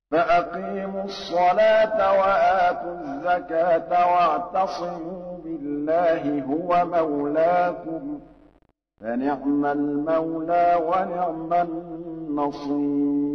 فأقيموا الصلاة وآتوا الزكاة واعتصموا بالله هو مولاكم فنعم المولى ونعم النصير